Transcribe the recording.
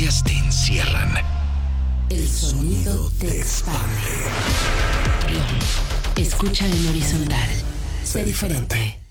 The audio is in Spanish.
historias te encierran. El sonido te expande. Escucha en horizontal. Sé diferente.